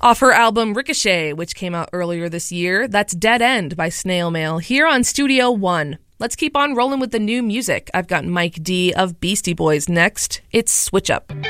Off her album Ricochet, which came out earlier this year, that's Dead End by Snail Mail here on Studio One. Let's keep on rolling with the new music. I've got Mike D of Beastie Boys next. It's Switch Up.